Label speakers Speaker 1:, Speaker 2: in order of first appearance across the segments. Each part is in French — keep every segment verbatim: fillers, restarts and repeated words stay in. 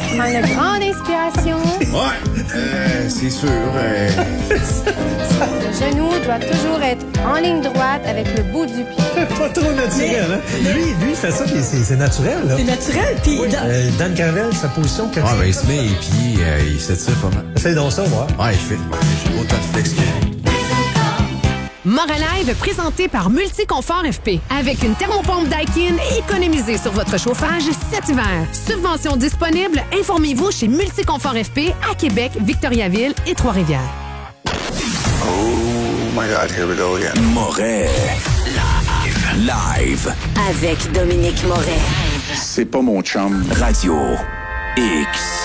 Speaker 1: prendre une grande inspiration.
Speaker 2: Ouais, euh, c'est sûr. Euh...
Speaker 1: Le genou doit toujours être en ligne droite avec le bout du pied.
Speaker 3: Pas trop naturel, hein? Lui, lui, il fait ça, puis c'est, c'est naturel, là.
Speaker 4: C'est naturel, puis...
Speaker 3: Oui.
Speaker 4: dans-
Speaker 3: Euh, Dan Carvel, sa position... Quand
Speaker 2: Ah, ben, il se met les pieds, euh, il s'étire pas mal.
Speaker 3: Fais donc ça, moi.
Speaker 2: Ouais, il fait. Ouais, j'ai autant de flex que lui.
Speaker 5: Moralive présenté par Multiconfort F P. Avec une thermopompe Daikin, économisez sur votre chauffage cet hiver. Subvention disponible, informez-vous chez Multiconfort F P à Québec, Victoriaville et Trois-Rivières.
Speaker 6: Oh my God, here we go again.
Speaker 7: Moret. Live. Live.
Speaker 4: Avec Dominique Moret.
Speaker 6: C'est pas mon chum.
Speaker 7: Radio X.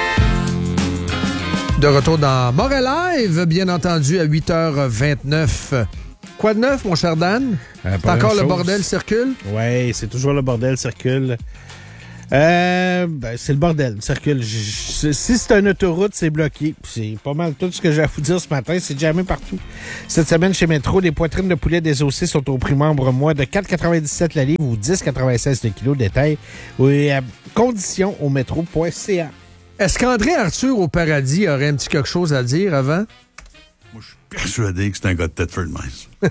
Speaker 8: De retour dans Moret Live, bien entendu, à huit heures vingt-neuf. Quoi de neuf, mon cher Dan?
Speaker 3: Euh,
Speaker 8: C'est encore le bordel circule?
Speaker 3: Oui, c'est toujours le bordel circule. Euh, ben, c'est le bordel circule. Je, je, si c'est une autoroute, c'est bloqué. C'est pas mal tout ce que j'ai à vous dire ce matin. C'est jamais partout. Cette semaine, chez Métro, les poitrines de poulet désossées sont au prix membre mois de quatre quatre-vingt-dix-sept la livre ou dix quatre-vingt-seize le kilo. Détail. Oui, à condition au métro point c a.
Speaker 8: Est-ce qu'André Arthur au paradis aurait un petit quelque chose à dire avant?
Speaker 9: Moi, je suis persuadé que c'est un gars de Thetford Mines.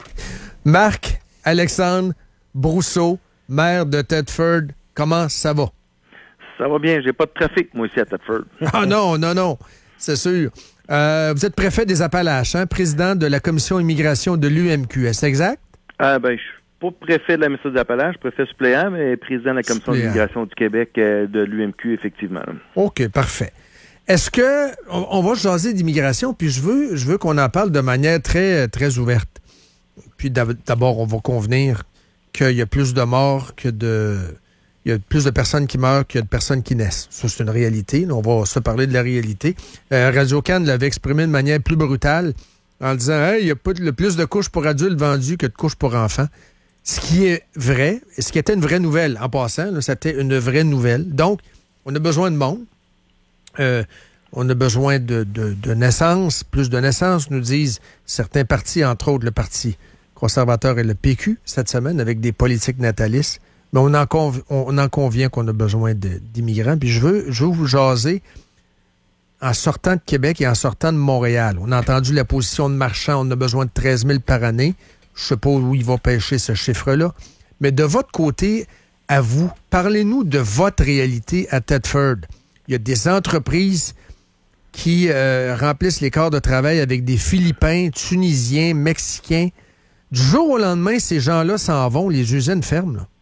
Speaker 8: Marc Alexandre Brousseau, maire de Thetford, comment ça va?
Speaker 10: Ça va bien, j'ai pas de trafic, moi, ici, à Thetford.
Speaker 8: Ah non, non, non, c'est sûr. Euh, vous êtes préfet des Appalaches, hein, président de la commission immigration de l'U M Q, est-ce exact?
Speaker 10: Ah, ben, je suis pas préfet de la Mission des Appalaches, préfet suppléant, mais président de la commission
Speaker 8: Suppléant.
Speaker 10: d'immigration du Québec euh, de l'U M Q, effectivement.
Speaker 8: OK, parfait. Est-ce que on, on va jaser d'immigration, puis je veux, je veux qu'on en parle de manière très, très ouverte. Puis d'ab- d'abord, on va convenir qu'il y a plus de morts que de... Il y a plus de personnes qui meurent qu'il y a de personnes qui naissent. Ça, c'est une réalité. Là, on va se parler de la réalité. Euh, Radio-Can l'avait exprimé de manière plus brutale en disant hey, il y a pas de, le plus de couches pour adultes vendues que de couches pour enfants. Ce qui est vrai, et ce qui était une vraie nouvelle en passant, là, c'était une vraie nouvelle. Donc, on a besoin de monde. Euh, on a besoin de, de, de naissances, plus de naissances, nous disent certains partis, entre autres le Parti conservateur et le P Q cette semaine, avec des politiques natalistes. Mais on en, conv- on en convient qu'on a besoin de, d'immigrants. Puis je veux, je veux vous jaser en sortant de Québec et en sortant de Montréal. On a entendu la position de Marchand, on a besoin de treize mille par année. Je ne sais pas où il va pêcher ce chiffre-là. Mais de votre côté, à vous, parlez-nous de votre réalité à Thetford. Il y a des entreprises qui euh, remplissent les corps de travail avec des Philippins, Tunisiens, Mexicains. Du jour au lendemain, ces gens-là s'en vont, les usines ferment, là.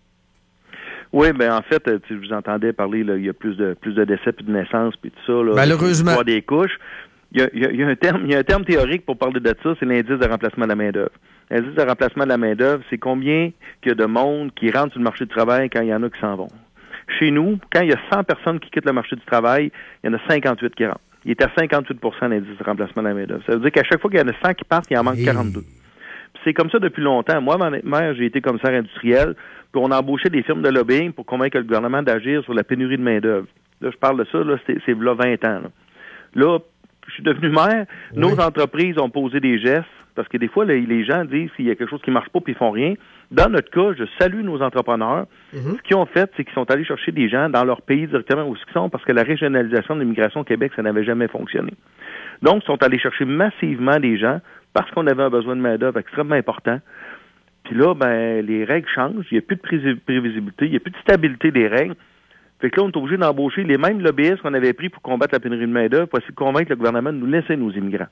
Speaker 10: Oui, ben en fait, tu vous entendais parler, là, il y a plus de plus de décès puis de naissances puis tout ça. Là,
Speaker 8: malheureusement.
Speaker 10: L'histoire des couches. Il y, a, il, y a, il y a un terme, il y a un terme théorique pour parler de ça, c'est l'indice de remplacement de la main-d'œuvre. L'indice de remplacement de la main-d'œuvre, c'est combien qu'il y a de monde qui rentre sur le marché du travail quand il y en a qui s'en vont. Chez nous, quand il y a cent personnes qui quittent le marché du travail, il y en a cinquante-huit qui rentrent. Il est à cinquante-huit pour cent l'indice de remplacement de la main-d'œuvre. Ça veut dire qu'à chaque fois qu'il y en a cent qui partent, il en manque quarante-deux. Puis c'est comme ça depuis longtemps. Moi, avant d'être maire, j'ai été commissaire industriel, puis on embauchait des firmes de lobbying pour convaincre le gouvernement d'agir sur la pénurie de main-d'œuvre. Là, je parle de ça, là, c'est, c'est là vingt ans. Là, là je suis devenu maire, oui. Nos entreprises ont posé des gestes, parce que des fois, là, les gens disent s'il y a quelque chose qui marche pas puis ils font rien. Dans notre cas, je salue nos entrepreneurs. Mm-hmm. Ce qu'ils ont fait, c'est qu'ils sont allés chercher des gens dans leur pays directement où ils sont, parce que la régionalisation de l'immigration au Québec, ça n'avait jamais fonctionné. Donc, ils sont allés chercher massivement des gens parce qu'on avait un besoin de main-d'œuvre extrêmement important. Puis là, ben, les règles changent. Il n'y a plus de pré- prévisibilité, il n'y a plus de stabilité des règles. Fait que là, on est obligé d'embaucher les mêmes lobbyistes qu'on avait pris pour combattre la pénurie de main-d'œuvre pour essayer de convaincre le gouvernement de nous laisser nos immigrants.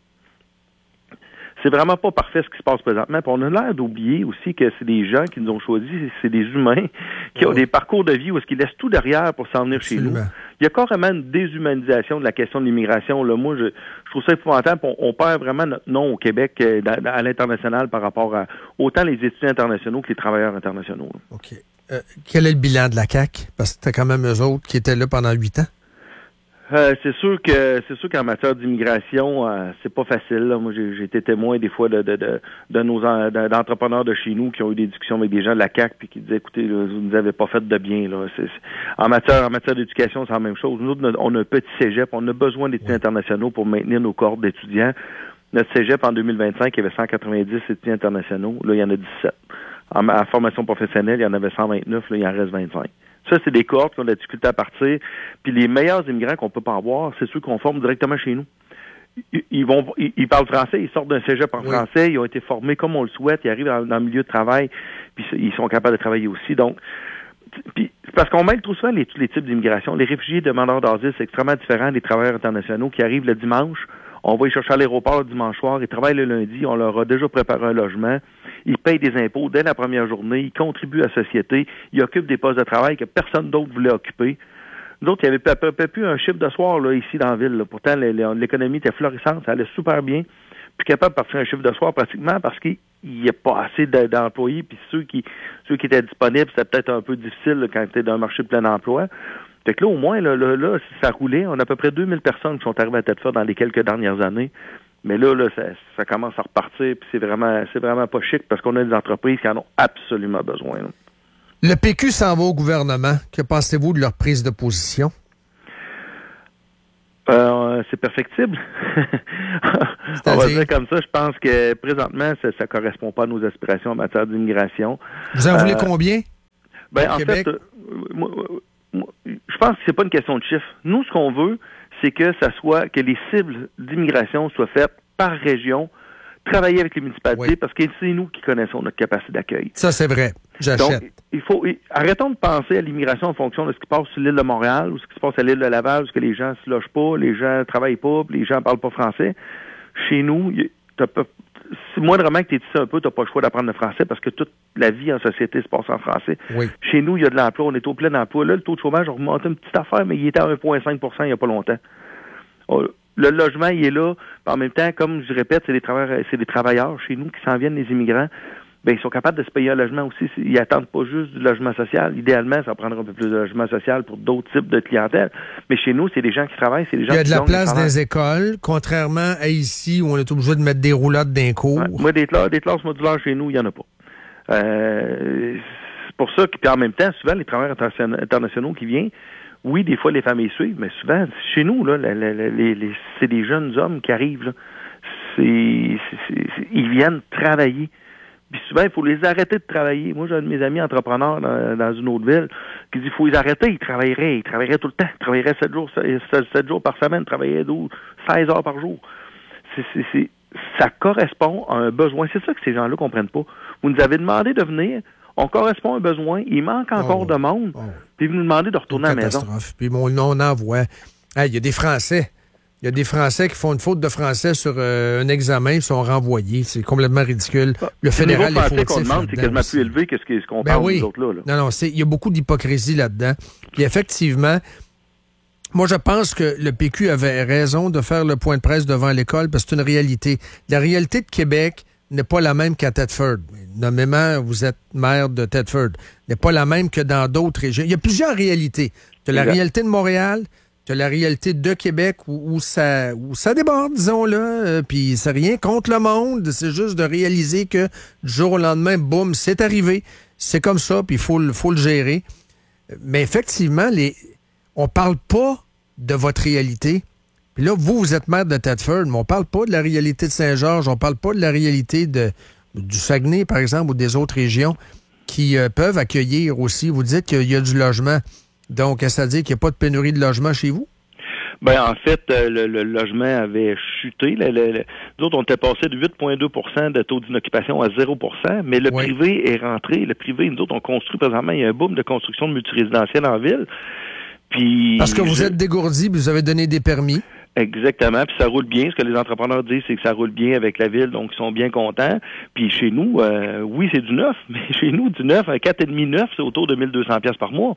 Speaker 10: C'est vraiment pas parfait ce qui se passe présentement. Puis on a l'air d'oublier aussi que c'est des gens qui nous ont choisis, c'est des humains qui ont des parcours de vie où est-ce qu'ils laissent tout derrière pour s'en venir Absolument. Chez nous. Il y a carrément une déshumanisation de la question de l'immigration. Là, moi, je, je trouve ça épouvantable. On, on perd vraiment notre nom au Québec euh, à, à l'international par rapport à autant les étudiants internationaux que les travailleurs internationaux. Là.
Speaker 8: OK. Euh, quel est le bilan de la C A Q? Parce que c'était quand même eux autres qui étaient là pendant huit ans.
Speaker 10: Euh, c'est sûr que c'est sûr qu'en matière d'immigration, euh, c'est pas facile. Là. Moi, j'ai, j'ai été témoin des fois de, de, de, de nos en, de, d'entrepreneurs de chez nous qui ont eu des discussions avec des gens de la C A Q puis qui disaient écoutez, là, vous nous avez pas fait de bien. Là. C'est, c'est, en matière en matière d'éducation, c'est la même chose. Nous, on a un petit cégep, on a besoin d'étudiants ouais. internationaux pour maintenir nos cohortes d'étudiants. Notre cégep en deux mille vingt-cinq, il y avait cent quatre-vingt-dix étudiants internationaux. Là, il y en a dix-sept. En, en formation professionnelle, il y en avait cent vingt-neuf. Là, il en reste vingt-cinq. Ça, c'est des cohortes qui ont de la difficulté à partir. Puis les meilleurs immigrants qu'on peut pas avoir, c'est ceux qu'on forme directement chez nous. Ils, ils vont, ils, ils parlent français, ils sortent d'un cégep en oui. français, ils ont été formés comme on le souhaite, ils arrivent dans, dans le milieu de travail, puis ils sont capables de travailler aussi. Donc, puis, parce qu'on mêle trop souvent les, tous les types d'immigration. Les réfugiés demandeurs d'asile, c'est extrêmement différent des travailleurs internationaux qui arrivent le dimanche. On va les chercher à l'aéroport le dimanche soir, ils travaillent le lundi, on leur a déjà préparé un logement, ils payent des impôts dès la première journée, ils contribuent à la société, ils occupent des postes de travail que personne d'autre voulait occuper. D'autres, il n'y avait à peu près plus un chiffre de soir là, ici dans la ville. Là. Pourtant, l'économie était florissante, ça allait super bien. Puis capable de partir un chiffre de soir pratiquement parce qu'il n'y a pas assez d'employés, puis ceux qui ceux qui étaient disponibles, c'était peut-être un peu difficile là, quand tu es dans un marché de plein emploi. Fait que là, au moins, là, là, là, si ça roulait, on a à peu près deux mille personnes qui sont arrivées à Thetford dans les quelques dernières années. Mais là, là, ça, ça commence à repartir, puis c'est vraiment, c'est vraiment pas chic parce qu'on a des entreprises qui en ont absolument besoin. Là.
Speaker 8: Le P Q s'en va au gouvernement. Que pensez-vous de leur prise de position?
Speaker 10: Euh, c'est perfectible. On va dire comme ça. Je pense que présentement, ça ne correspond pas à nos aspirations en matière d'immigration.
Speaker 8: Vous en euh, voulez combien?
Speaker 10: Ben, en Québec? fait, euh, moi, moi, je pense que c'est pas une question de chiffres. Nous, ce qu'on veut, c'est que ça soit que les cibles d'immigration soient faites par région, travailler avec les municipalités, oui. parce que c'est nous qui connaissons notre capacité d'accueil.
Speaker 8: Ça, c'est vrai. J'achète.
Speaker 10: Donc, il faut, arrêtons de penser à l'immigration en fonction de ce qui se passe sur l'île de Montréal ou ce qui se passe à l'île de Laval, où les gens se logent pas, les gens travaillent pas, les gens parlent pas français. Chez nous, t'as pas, c'est moindrement que tu es ici un peu, tu n'as pas le choix d'apprendre le français parce que toute la vie en société se passe en français. Oui. Chez nous, il y a de l'emploi, on est au plein emploi. Là, le taux de chômage a remonté une petite affaire, mais il était à un virgule cinq pour cent il n'y a pas longtemps. Le logement, il est là. En même temps, comme je répète, c'est des travailleurs, c'est des travailleurs chez nous qui s'en viennent, les immigrants. Ben, ils sont capables de se payer un logement aussi. Ils attendent pas juste du logement social. Idéalement, ça prendra un peu plus de logement social pour d'autres types de clientèle. Mais chez nous, c'est des gens qui travaillent, c'est des gens qui...
Speaker 8: Il y a de la place dans les écoles, contrairement à ici, où on est obligé de mettre des roulottes d'un cours.
Speaker 10: Ouais. Moi, des, classes, des classes modulaires chez nous, il n'y en a pas. Euh, c'est pour ça que, puis en même temps, souvent, les travailleurs internationaux qui viennent, oui, des fois, les familles suivent, mais souvent, chez nous, là, les, les, les, c'est des jeunes hommes qui arrivent, là. C'est, c'est, c'est, ils viennent travailler. Puis souvent, il faut les arrêter de travailler. Moi, j'ai un de mes amis entrepreneurs dans, dans une autre ville qui dit qu'il faut les arrêter. Ils travailleraient, ils travailleraient tout le temps. Ils travailleraient sept jours, sept jours par semaine, ils travailleraient douze, seize heures par jour. C'est, c'est, c'est, ça correspond à un besoin. C'est ça que ces gens-là ne comprennent pas. Vous nous avez demandé de venir, on correspond à un besoin, il manque encore oh, de monde, oh. puis vous nous demandez de retourner à la maison.
Speaker 8: Puis mon nom, on envoie. Il hey, y a des Français. Il y a des Français qui font une faute de français sur euh, un examen, ils sont renvoyés. C'est complètement ridicule. Le fédéral est fautif.
Speaker 10: Qu'on demande, c'est quasiment plus élevé que ce, que, ce qu'on
Speaker 8: ben
Speaker 10: parle
Speaker 8: oui.
Speaker 10: nous autres là. là.
Speaker 8: Non, non, il y a beaucoup d'hypocrisie là-dedans. Puis effectivement, moi je pense que le P Q avait raison de faire le point de presse devant l'école parce que c'est une réalité. La réalité de Québec n'est pas la même qu'à Thetford. Nommément, vous êtes maire de Thetford. N'est pas la même que dans d'autres régions. Il y a plusieurs réalités. Tu as la réalité de Montréal, tu as la réalité de Québec où, où, ça, où ça déborde, disons-le. Euh, puis c'est rien contre le monde. C'est juste de réaliser que du jour au lendemain, boum, c'est arrivé. C'est comme ça, puis il faut, faut le gérer. Mais effectivement, les, on parle pas de votre réalité. Puis là, vous, vous êtes maire de Thetford, mais on parle pas de la réalité de Saint-Georges, on parle pas de la réalité de, du Saguenay, par exemple, ou des autres régions qui euh, peuvent accueillir aussi. Vous dites qu'il y a du logement. Donc, est-ce à dire qu'il n'y a pas de pénurie de logement chez vous?
Speaker 10: Ben en fait, euh, le, le logement avait chuté. Le, le, le, nous autres, on était passé de huit virgule deux pour cent de taux d'inoccupation à zéro pour cent, mais le oui. privé est rentré. Le privé, nous autres, on construit présentement, il y a un boom de construction de multirésidentiels en ville. Puis,
Speaker 8: parce que vous
Speaker 10: je...
Speaker 8: êtes dégourdi, vous avez donné des permis.
Speaker 10: Exactement, puis ça roule bien. Ce que les entrepreneurs disent, c'est que ça roule bien avec la ville, donc ils sont bien contents. Puis chez nous, euh, oui, c'est du neuf, mais chez nous, du neuf, un quatre virgule cinq neuf, c'est autour de mille deux cents piastres par mois.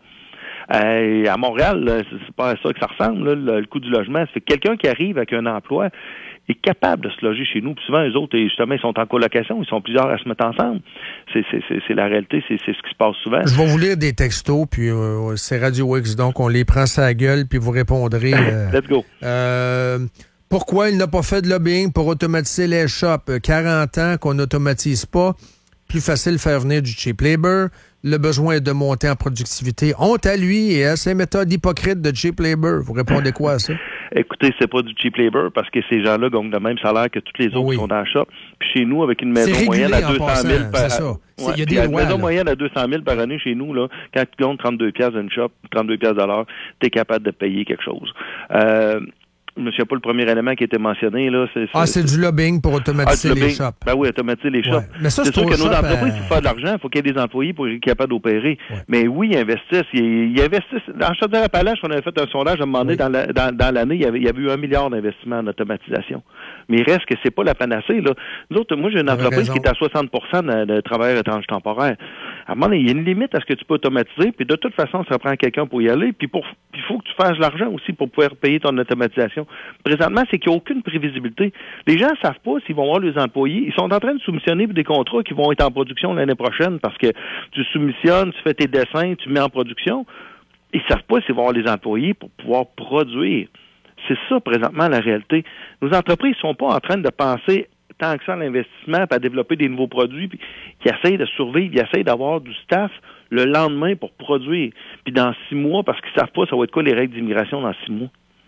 Speaker 10: Euh, à Montréal, là, c'est pas à ça que ça ressemble, là, le, le coût du logement. C'est que quelqu'un qui arrive avec un emploi est capable de se loger chez nous. Puis souvent, les autres, justement, ils sont en colocation, ils sont plusieurs à se mettre ensemble. C'est, c'est, c'est, c'est la réalité, c'est, c'est ce qui se passe souvent.
Speaker 8: Je vais vous lire des textos, puis euh, c'est Radio X, donc on les prend sa gueule, puis vous répondrez. Euh,
Speaker 10: Let's go.
Speaker 8: Euh, pourquoi il n'a pas fait de lobbying pour automatiser les shops? quarante ans qu'on n'automatise pas. Plus facile de faire venir du cheap labor. Le besoin de monter en productivité. Honte à lui et à ses méthodes hypocrites de cheap labor. Vous répondez quoi à ça?
Speaker 10: Écoutez, c'est pas du cheap labor parce que ces gens-là gagnent le même salaire que tous les autres
Speaker 8: oui.
Speaker 10: qui sont dans le shop. Puis chez nous, avec une maison
Speaker 8: c'est
Speaker 10: moyenne à
Speaker 8: deux
Speaker 10: deux cent mille par
Speaker 8: année.
Speaker 10: Ouais,
Speaker 8: il y a des
Speaker 10: une
Speaker 8: lois,
Speaker 10: maison
Speaker 8: là.
Speaker 10: moyenne à deux cent mille par année chez nous, là, quand tu gagnes trente-deux piastres d'une shop, trente-deux piastres de l'heure, tu es capable de payer quelque chose. Euh, je ne sais pas le premier élément qui a été mentionné. Là, c'est,
Speaker 8: ah, c'est, c'est du lobbying pour automatiser
Speaker 10: ah,
Speaker 8: les
Speaker 10: lobbying.
Speaker 8: shops.
Speaker 10: Ben oui, automatiser les shops.
Speaker 8: Ouais. Mais ça,
Speaker 10: c'est
Speaker 8: c'est
Speaker 10: sûr que nos
Speaker 8: shop,
Speaker 10: entreprises,
Speaker 8: euh...
Speaker 10: pour faire de l'argent, il faut qu'il y ait des employés pour être capables d'opérer.
Speaker 8: Ouais.
Speaker 10: Mais oui, ils investissent. Ils, ils investissent. Dans Chaudière-Appalaches, on avait fait un sondage à un moment donné, oui. dans, la, dans, dans l'année, il y, avait, il y avait eu un milliard d'investissements en automatisation. Mais il reste que c'est pas la panacée. Là. Nous autres, moi, j'ai une entreprise raison. qui est à soixante pour cent de, de travailleurs étrangers temporaires. À un moment donné, il y a une limite à ce que tu peux automatiser, puis de toute façon, ça prend quelqu'un pour y aller, puis pour il faut que tu fasses de l'argent aussi pour pouvoir payer ton automatisation. Présentement, c'est qu'il n'y a aucune prévisibilité. Les gens ne savent pas s'ils vont voir les employés. Ils sont en train de soumissionner pour des contrats qui vont être en production l'année prochaine parce que tu soumissionnes, tu fais tes dessins, tu mets en production. Ils ne savent pas s'ils vont voir les employés pour pouvoir produire. C'est ça, présentement, la réalité. Nos entreprises ne sont pas en train de penser tant que ça à l'investissement, puis à développer des nouveaux produits, puis qui essayent de survivre, ils essayent d'avoir du staff le lendemain pour produire. Puis dans six mois, parce qu'ils ne savent pas ça va être quoi les règles d'immigration dans six mois.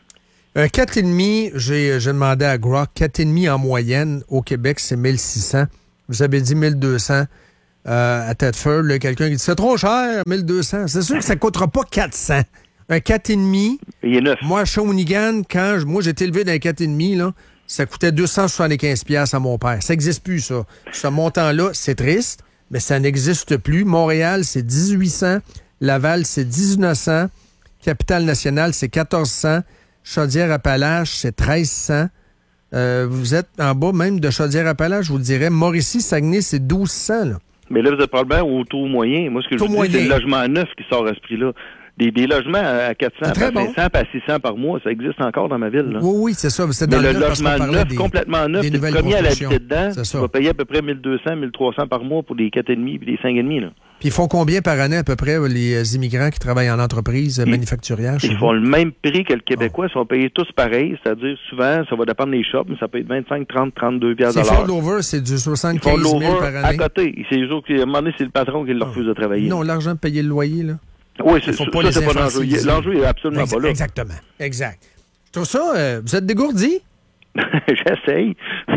Speaker 8: Un quatre virgule cinq, j'ai, j'ai demandé à Grok, quatre virgule cinq en moyenne au Québec, c'est mille six cents. Vous avez dit mille deux cents euh, à Thetford. Là, quelqu'un qui dit c'est trop cher, mille deux cents. C'est sûr que ça ne coûtera pas quatre cents. Un quatre virgule cinq.
Speaker 10: Il est neuf.
Speaker 8: Moi, à Shawinigan, quand je, moi j'étais élevé dans un quatre virgule cinq, là, ça coûtait deux cent soixante-quinze dollars à mon père. Ça n'existe plus, ça. Ce montant-là, c'est triste, mais ça n'existe plus. Montréal, c'est dix-huit cents. Laval, c'est dix-neuf cents. Capitale-Nationale, c'est quatorze cents. Chaudière-Appalaches, c'est treize cents. Euh, vous êtes en bas même de Chaudière-Appalaches, je vous le dirais. Mauricie, Saguenay, c'est douze cents. Là.
Speaker 10: Mais là, vous êtes probablement au taux moyen. Moi, ce que taux je vous dis, c'est le logement neuf qui sort à ce prix-là. Des, des logements à quatre cents, à cinq cents, bon. à six cents par mois, ça existe encore dans ma ville. Là.
Speaker 8: Oui, oui, c'est ça. C'est
Speaker 10: dans
Speaker 8: Mais
Speaker 10: le logement neuf, des, complètement neuf, t'es le premier à l'habiter dedans, tu vas payer à peu près mille deux cents, mille trois cents par mois pour des quatre virgule cinq et des cinq virgule cinq. Là.
Speaker 8: Puis ils font combien par année à peu près les immigrants qui travaillent en entreprise ils, manufacturière?
Speaker 10: Ils font le même prix que le Québécois. Oh. Ils sont payés tous pareils, c'est-à-dire souvent, ça va dépendre des shops, mais ça peut être vingt-cinq, trente, trente-deux piastres de l'heure.
Speaker 8: C'est l'over, c'est du soixante-quinze mille par année.
Speaker 10: À côté. C'est eux autres qui, à un moment donné, c'est le patron qui leur refuse de travailler.
Speaker 8: Non, l'argent de payer le loyer, là.
Speaker 10: Oui, c'est, ça, ça c'est pas l'enjeu. L'enjeu est absolument
Speaker 8: exact,
Speaker 10: pas là.
Speaker 8: Exactement. Exact. Je trouve ça, euh, vous êtes dégourdi?
Speaker 10: J'essaye.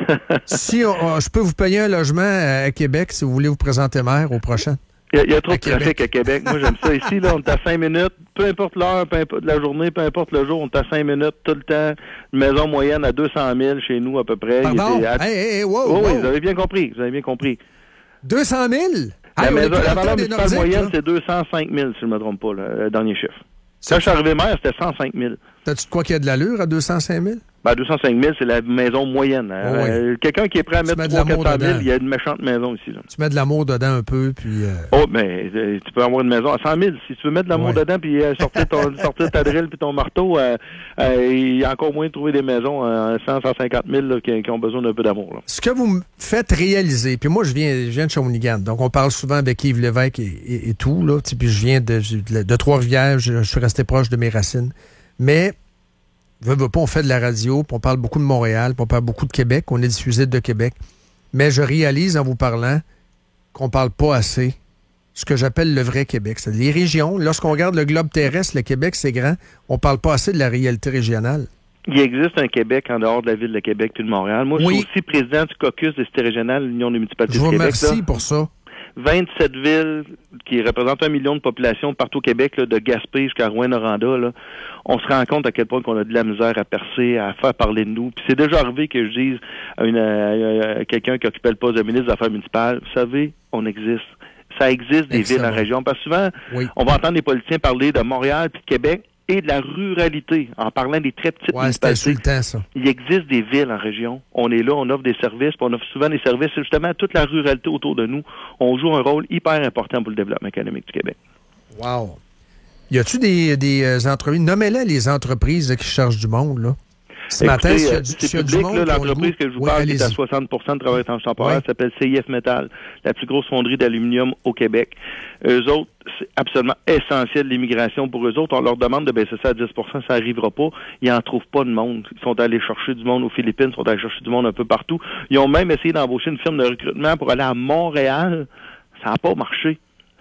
Speaker 8: si on, on, je peux vous payer un logement à Québec si vous voulez vous présenter maire au prochain.
Speaker 10: Il y a, il y a trop à de Québec. trafic à Québec. Moi, j'aime ça. Ici, là, on est à cinq minutes. Peu importe l'heure, peu importe la journée, peu importe le jour, on est à cinq minutes tout le temps. Une maison moyenne à deux cent mille chez nous, à peu près.
Speaker 8: Pardon?
Speaker 10: À...
Speaker 8: Hey, hey, wow,
Speaker 10: oh,
Speaker 8: wow.
Speaker 10: Oui, vous avez bien compris. Vous avez bien compris.
Speaker 8: deux cent mille?
Speaker 10: La,
Speaker 8: hey,
Speaker 10: maison, la valeur municipale moyenne,
Speaker 8: là.
Speaker 10: c'est deux cent cinq mille, si je ne me trompe pas, là, le dernier chiffre. Quand je suis arrivé maire, c'était cent cinq mille.
Speaker 8: T'as-tu de quoi qu'il y a de l'allure à deux cent cinq mille?
Speaker 10: Ben, deux cent cinq mille, c'est la maison moyenne.
Speaker 8: Oh, oui.
Speaker 10: euh, quelqu'un qui est prêt à mettre trois cents à quatre cent mille, il y a une méchante maison ici. Là.
Speaker 8: Tu mets de l'amour dedans un peu, puis... Euh...
Speaker 10: Oh, mais euh, tu peux avoir une maison à cent mille. Si tu veux mettre de l'amour ouais. dedans, puis euh, sortir, ton, sortir ta drill puis ton marteau, euh, euh, il y a encore moyen de trouver des maisons à cent, cent cinquante mille là, qui, qui ont besoin d'un peu d'amour. Là.
Speaker 8: Ce que vous me faites réaliser, puis moi, je viens, je viens de Shawinigan, donc on parle souvent avec Yves Lévesque et, et, et tout, là, puis je viens de, de, de Trois-Rivières, je, je suis resté proche de mes racines. Mais... Veux, veux pas, on fait de la radio, puis on parle beaucoup de Montréal, puis on parle beaucoup de Québec, on est diffusé de Québec. Mais je réalise en vous parlant qu'on parle pas assez ce que j'appelle le vrai Québec. C'est les régions. Lorsqu'on regarde le globe terrestre, le Québec, c'est grand. On parle pas assez de la réalité régionale.
Speaker 10: Il existe un Québec en dehors de la ville de Québec puis de Montréal. Moi, oui. je suis aussi président du caucus de cité régionale de l'Union des municipalités
Speaker 8: de Québec.
Speaker 10: Je
Speaker 8: vous remercie pour ça.
Speaker 10: vingt-sept villes qui représentent un million de population partout au Québec, là, de Gaspé jusqu'à Rouyn-Noranda, là, on se rend compte à quel point qu'on a de la misère à percer, à faire parler de nous. Puis c'est déjà arrivé que je dise à, une, à, à quelqu'un qui occupait le poste de ministre des Affaires municipales, vous savez, on existe. Ça existe des Excellent. villes en région. Parce que souvent, oui. on va entendre les politiciens parler de Montréal puis de Québec et de la ruralité, en parlant des très petites
Speaker 8: ouais,
Speaker 10: municipalités.
Speaker 8: Insultant, ça.
Speaker 10: Il existe des villes en région. On est là, on offre des services, puis on offre souvent des services justement à toute la ruralité autour de nous. On joue un rôle hyper important pour le développement économique du Québec.
Speaker 8: Wow! Y a-tu des, des entreprises, nommez-les les entreprises là, qui cherchent du monde, là? Ce
Speaker 10: Écoutez,
Speaker 8: matin,
Speaker 10: euh, c'est public, du monde, là, l'entreprise que je vous
Speaker 8: oui,
Speaker 10: parle,
Speaker 8: allez-y.
Speaker 10: qui est à soixante pour cent de travail temporaire, ouais. s'appelle C I F Metal, la plus grosse fonderie d'aluminium au Québec. Eux autres, c'est absolument essentiel l'immigration pour eux autres. On leur demande de baisser ça à dix pour cent, ça n'arrivera pas. Ils n'en trouvent pas de monde. Ils sont allés chercher du monde aux Philippines, ils sont allés chercher du monde un peu partout. Ils ont même essayé d'embaucher une firme de recrutement pour aller à Montréal. Ça n'a pas marché.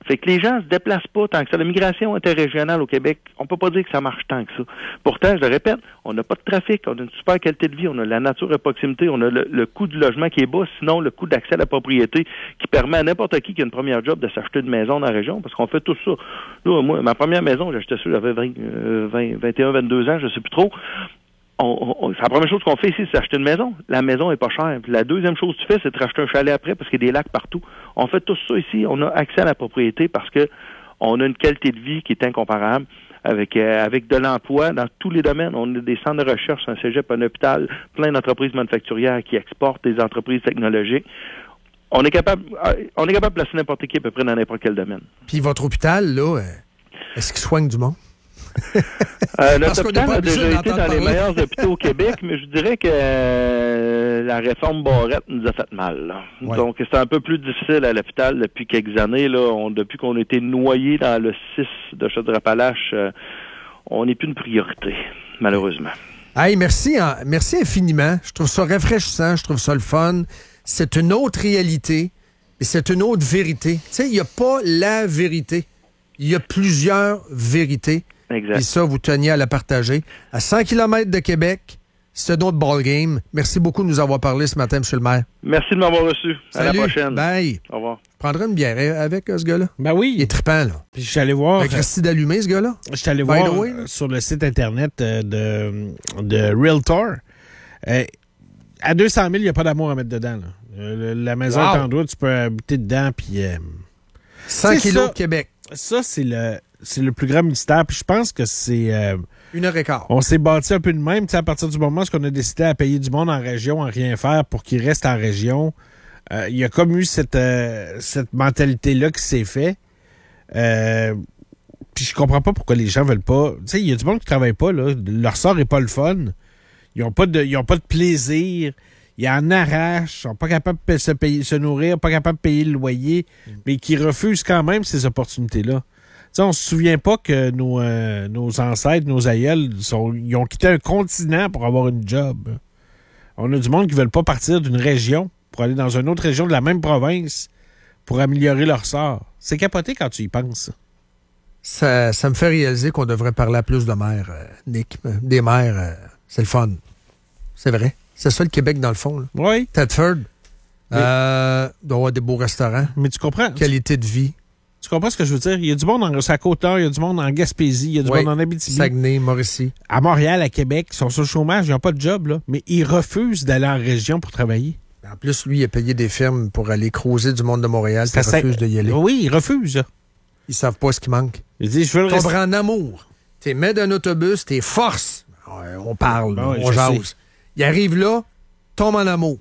Speaker 10: Fait que les gens se déplacent pas tant que ça. La migration interrégionale au Québec, on peut pas dire que ça marche tant que ça. Pourtant, je le répète, on n'a pas de trafic, on a une super qualité de vie, on a la nature à proximité, on a le, le coût du logement qui est bas, sinon le coût d'accès à la propriété qui permet à n'importe qui qui a une première job de s'acheter une maison dans la région, parce qu'on fait tout ça. Là, moi, ma première maison, j'ai acheté ça, j'avais vingt, vingt, vingt et un, vingt-deux ans, je sais plus trop. On, on, c'est la première chose qu'on fait ici, c'est acheter une maison. La maison est pas chère. Puis la deuxième chose que tu fais, c'est de racheter un chalet après parce qu'il y a des lacs partout. On fait tout ça ici. On a accès à la propriété parce que on a une qualité de vie qui est incomparable avec euh, avec de l'emploi dans tous les domaines. On a des centres de recherche, un cégep, un hôpital, plein d'entreprises manufacturières qui exportent, des entreprises technologiques. On est capable, on est capable de placer n'importe qui à peu près dans n'importe quel domaine.
Speaker 8: Puis votre hôpital, là, est-ce qu'il soigne du monde?
Speaker 10: Euh, notre hôpital a déjà été dans parler. les meilleurs hôpitaux au Québec, mais je dirais que euh, la réforme Barrette nous a fait mal. Ouais. Donc, c'est un peu plus difficile à l'hôpital depuis quelques années. Là, on, depuis qu'on a été noyé dans le six de Chaudière-Appalaches, euh, on n'est plus une priorité, malheureusement.
Speaker 8: Hey, merci, hein, merci infiniment. Je trouve ça rafraîchissant, je trouve ça le fun. C'est une autre réalité et c'est une autre vérité. Tu sais, il n'y a pas la vérité. Il y a plusieurs vérités.
Speaker 10: Exact.
Speaker 8: Et ça, vous teniez à la partager. À cent kilomètres de Québec, c'est un autre ballgame. Merci beaucoup de nous avoir parlé ce matin, M. le maire.
Speaker 10: Merci de m'avoir reçu.
Speaker 8: Salut.
Speaker 10: À la prochaine.
Speaker 8: Bye.
Speaker 10: Au revoir.
Speaker 8: Je prendrai une bière avec euh, ce gars-là.
Speaker 3: Ben oui.
Speaker 8: Il est trippant, là.
Speaker 3: Puis je suis allé voir.
Speaker 8: Avec Christy d'allumé, ce gars-là.
Speaker 3: Je suis allé voir way, sur le site Internet de, de Realtor. Euh, à deux cent mille, il n'y a pas d'amour à mettre dedans. Là. Euh, la maison wow. est en droit, tu peux habiter dedans. Puis, euh,
Speaker 8: cent kilos de Québec.
Speaker 3: Ça, c'est le, c'est le plus grand mystère. Puis je pense que c'est... Euh,
Speaker 8: Une heure et quart.
Speaker 3: On s'est bâti un peu de même. À partir du moment où on a décidé à payer du monde en région, en rien faire pour qu'il reste en région, euh, il y a comme eu cette, euh, cette mentalité-là qui s'est fait. Euh, puis je comprends pas pourquoi les gens veulent pas... Tu sais, il y a du monde qui travaille pas, là. Leur sort n'est pas le fun. Ils ont pas de, ils ont pas de plaisir. Ils en arrachent, sont pas capables de se, payer, se nourrir, pas capables de payer le loyer, mm. mais qui refusent quand même ces opportunités-là. T'sais, on se souvient pas que nos, euh, nos ancêtres, nos aïeuls, sont, ils ont quitté un continent pour avoir une job. On a du monde qui veulent pas partir d'une région pour aller dans une autre région de la même province pour améliorer leur sort. C'est capoté quand tu y penses.
Speaker 8: Ça, ça me fait réaliser qu'on devrait parler à plus de mères, euh, Nick. Des mères, euh, c'est le fun. C'est vrai. C'est ça le Québec, dans le fond. Là.
Speaker 3: Oui.
Speaker 8: Thetford, euh, doit avoir des beaux restaurants.
Speaker 3: Mais tu comprends?
Speaker 8: Qualité de vie.
Speaker 3: Tu comprends ce que je veux dire? Il y a du monde en, sur la Côte-Nord, il y a du monde en Gaspésie, il y a du oui. monde en Abitibi.
Speaker 8: Saguenay, Mauricie.
Speaker 3: À Montréal, à Québec, ils sont sur le chômage, ils n'ont pas de job, là, mais ils refusent d'aller en région pour travailler.
Speaker 8: En plus, lui, il a payé des firmes pour aller creuser du monde de Montréal, qui refuse de y aller.
Speaker 3: Oui, ils refusent.
Speaker 8: Ils savent pas ce qui manque.
Speaker 3: Ils disent, je veux le
Speaker 8: rester. En amour. T'es maître d'un autobus, t'es force. On parle, ben oui, on jase. Il arrive là, tombe en amour.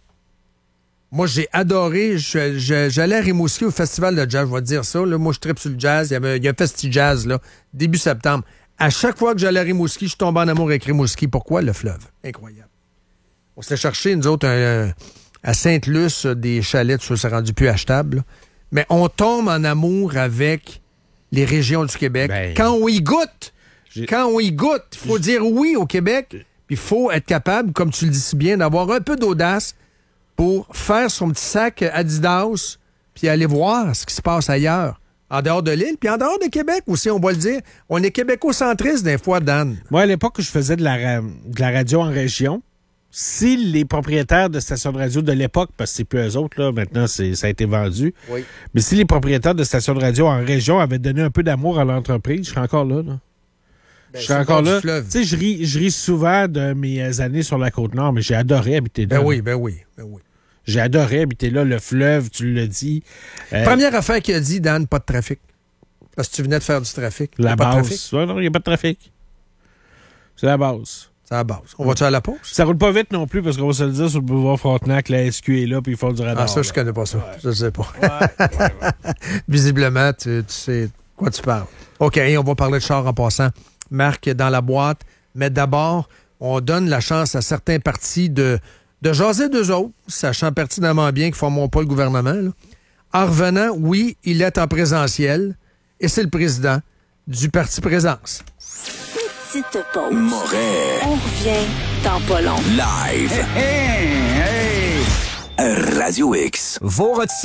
Speaker 8: Moi, j'ai adoré. Je, je, j'allais à Rimouski au festival de jazz, je vais te dire ça. Là, moi, je tripe sur le jazz. Il y, avait, il y a un festi jazz, là, début septembre. À chaque fois que j'allais à Rimouski, je tombais en amour avec Rimouski. Pourquoi? Le fleuve. Incroyable. On s'était cherché, nous autres, un, à Sainte-Luce, des chalets, ça s'est rendu plus achetable. Là. Mais on tombe en amour avec les régions du Québec. Ben, quand on y goûte, j'ai... quand on y goûte, il faut dire oui au Québec. Puis il faut être capable, comme tu le dis si bien, d'avoir un peu d'audace pour faire son petit sac Adidas puis aller voir ce qui se passe ailleurs, en dehors de l'île, puis en dehors de Québec aussi, on va le dire. On est québéco-centriste des fois, Dan.
Speaker 3: Moi, à l'époque où je faisais de la, de la radio en région, si les propriétaires de stations de radio de l'époque, parce que c'est plus eux autres, là, maintenant c'est, ça a été vendu,
Speaker 8: oui.
Speaker 3: mais si les propriétaires de stations de radio en région avaient donné un peu d'amour à l'entreprise, je serais encore là, là. Ben, je suis encore là. Tu sais, je ris, je ris souvent de mes années sur la Côte-Nord, mais j'ai adoré habiter là.
Speaker 8: Ben oui, ben oui, ben oui.
Speaker 3: J'ai adoré habiter là, le fleuve, tu l'as dit.
Speaker 8: Euh, Première affaire qu'il a dit, Dan, pas de trafic. Parce que tu venais de faire du trafic.
Speaker 3: La
Speaker 8: pas
Speaker 3: base.
Speaker 8: De trafic.
Speaker 3: Ouais, non, il n'y a pas de trafic. C'est la base.
Speaker 8: C'est la base. On va-tu à la pause?
Speaker 3: Ça roule pas vite non plus, parce qu'on va se le dire, sur le boulevard Frontenac, la S Q est là, puis ils font du radar.
Speaker 8: Ah, ça, je connais pas ça. Ouais. Je sais pas.
Speaker 3: Ouais, ouais, ouais.
Speaker 8: Visiblement, tu, tu sais de quoi tu parles. OK, on va parler de char en passant. Marc dans la boîte. Mais d'abord, on donne la chance à certains partis de, de jaser d'eux autres, sachant pertinemment bien qu'ils ne formeront pas le gouvernement. Là. En revenant, oui, il est en présentiel et c'est le président du Parti Présence.
Speaker 4: Petite pause.
Speaker 7: Moret.
Speaker 4: On revient dans pas long.
Speaker 7: Live.
Speaker 2: Hey, hey, hey.
Speaker 7: Radio X. Vos retirés.